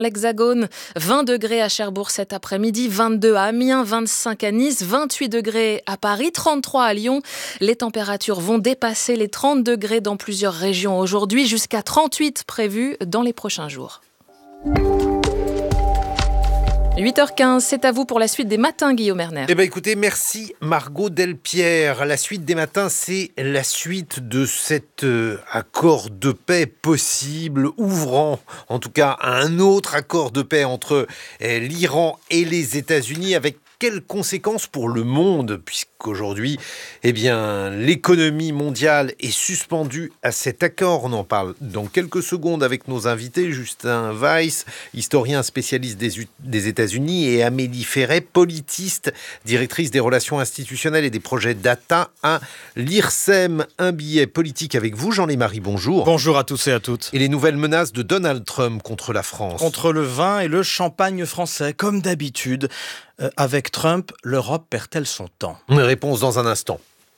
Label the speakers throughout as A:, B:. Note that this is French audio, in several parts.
A: l'Hexagone. 20 degrés à Cherbourg cet après-midi, 22 à Amiens, 25 à Nice, 28 degrés à Paris, 33 à Lyon. Les températures vont dépasser les 30 degrés dans plusieurs régions aujourd'hui, jusqu'à 38 prévus dans les prochains jours. 8h15, c'est à vous pour la suite des matins, Guillaume Erner.
B: Écoutez, merci Margot Delpierre. La suite des matins, c'est la suite de cet accord de paix possible, ouvrant en tout cas un autre accord de paix entre l'Iran et les États-Unis, avec quelles conséquences pour le monde, puisqu'aujourd'hui, l'économie mondiale est suspendue à cet accord. On en parle dans quelques secondes avec nos invités, Justin Weiss, historien spécialiste des États-Unis, et Amélie Ferret, politiste, directrice des relations institutionnelles et des projets data à l'IRSEM. Un billet politique avec vous, Jean Lémarie, bonjour.
C: Bonjour à tous et à toutes.
B: Et les nouvelles menaces de Donald Trump contre la France.
C: Contre le vin et le champagne français, comme d'habitude. Avec Trump, l'Europe perd-elle son temps ?
B: Réponse dans un instant.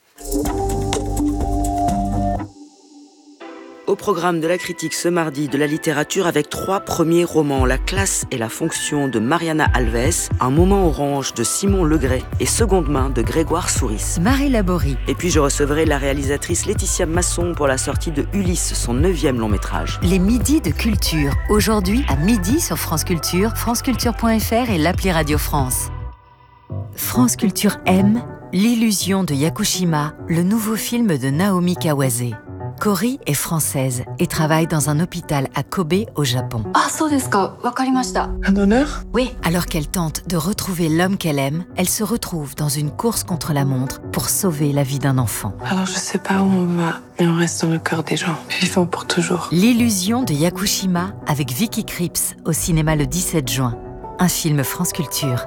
D: Au programme de la critique ce mardi de la littérature avec 3 premiers romans, La classe et la fonction de Mariana Alves, Un moment orange de Simon Legray et Seconde main de Grégoire Souris.
E: Marie Laborie.
D: Et puis je recevrai la réalisatrice Laetitia Masson pour la sortie de Ulysse, son 9e long métrage.
E: Les midis de culture, aujourd'hui à midi sur France Culture, franceculture.fr et l'appli Radio France. France Culture aime L'illusion de Yakushima, le nouveau film de Naomi Kawase. Cory est française et travaille dans un hôpital à Kobe, au Japon.
F: Un honneur ?
E: Oui. Alors qu'elle tente de retrouver l'homme qu'elle aime, elle se retrouve dans une course contre la montre pour sauver la vie d'un enfant.
F: Alors je sais pas où on va, mais on reste dans le cœur des gens, vivants pour toujours.
E: L'illusion de Yakushima avec Vicky Krieps au cinéma le 17 juin. Un film France Culture.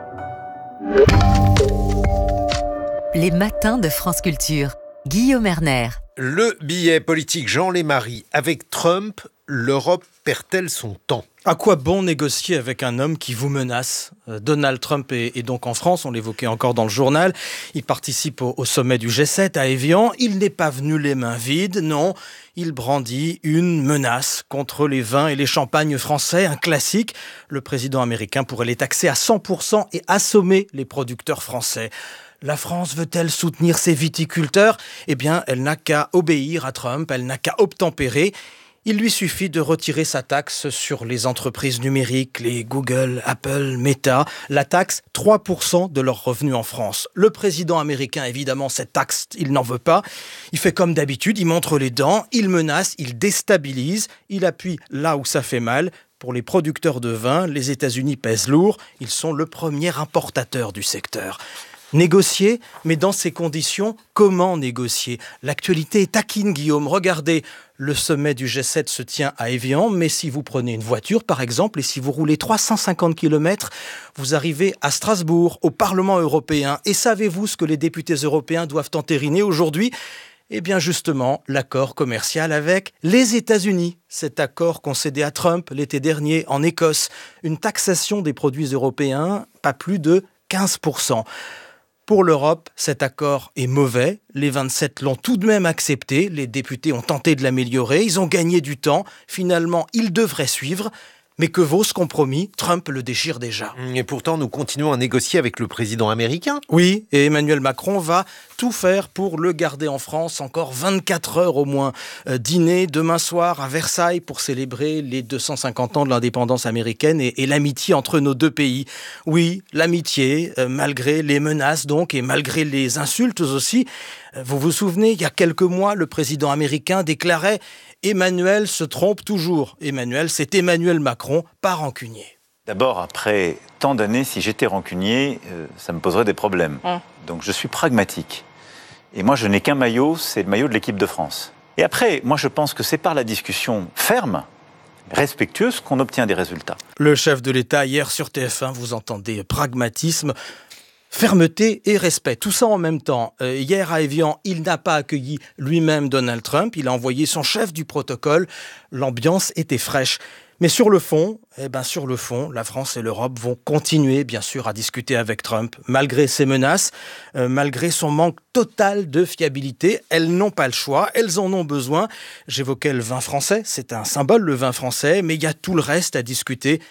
E: Les matins de France Culture. Guillaume Erner.
B: Le billet politique Jean Lémarie. Avec Trump, l'Europe perd-elle son temps ?
C: À quoi bon négocier avec un homme qui vous menace ? Donald Trump est donc en France, on l'évoquait encore dans le journal. Il participe au sommet du G7 à Évian. Il n'est pas venu les mains vides, non. Il brandit une menace contre les vins et les champagnes français, un classique. Le président américain pourrait les taxer à 100% et assommer les producteurs français. La France veut-elle soutenir ses viticulteurs ? Eh bien, elle n'a qu'à obéir à Trump, elle n'a qu'à obtempérer. Il lui suffit de retirer sa taxe sur les entreprises numériques, les Google, Apple, Meta. La taxe, 3% de leurs revenus en France. Le président américain, évidemment, cette taxe, il n'en veut pas. Il fait comme d'habitude, il montre les dents, il menace, il déstabilise, il appuie là où ça fait mal. Pour les producteurs de vin, les États-Unis pèsent lourd. Ils sont le premier importateur du secteur. Négocier, mais dans ces conditions, comment négocier ? L'actualité est taquine, Guillaume. Regardez, le sommet du G7 se tient à Évian, mais si vous prenez une voiture, par exemple, et si vous roulez 350 km, vous arrivez à Strasbourg, au Parlement européen. Et savez-vous ce que les députés européens doivent entériner aujourd'hui ? Eh bien justement, l'accord commercial avec les États-Unis. Cet accord concédé à Trump l'été dernier en Écosse. Une taxation des produits européens, pas plus de 15%. Pour l'Europe, cet accord est mauvais. Les 27 l'ont tout de même accepté. Les députés ont tenté de l'améliorer. Ils ont gagné du temps. Finalement, ils devraient suivre. Mais que vaut ce compromis ? Trump le déchire déjà.
B: Et pourtant, nous continuons à négocier avec le président américain.
C: Oui, et Emmanuel Macron va tout faire pour le garder en France. Encore 24 heures au moins. Dîner demain soir à Versailles pour célébrer les 250 ans de l'indépendance américaine et l'amitié entre nos deux pays. Oui, l'amitié, malgré les menaces donc, et malgré les insultes aussi. Vous vous souvenez, il y a quelques mois, le président américain déclarait « Emmanuel se trompe toujours ». Emmanuel, c'est Emmanuel Macron, pas rancunier.
G: D'abord, après tant d'années, si j'étais rancunier, ça me poserait des problèmes. Donc je suis pragmatique. Et moi, je n'ai qu'un maillot, c'est le maillot de l'équipe de France. Et après, moi, je pense que c'est par la discussion ferme, respectueuse, qu'on obtient des résultats.
C: Le chef de l'État, hier sur TF1, vous entendez pragmatisme, fermeté et respect, tout ça en même temps. Hier à Évian, il n'a pas accueilli lui-même Donald Trump, il a envoyé son chef du protocole. L'ambiance était fraîche. Mais sur le fond, la France et l'Europe vont continuer, bien sûr, à discuter avec Trump, malgré ses menaces, malgré son manque total de fiabilité. Elles n'ont pas le choix, elles en ont besoin. J'évoquais le vin français, c'est un symbole, le vin français, mais il y a tout le reste à discuter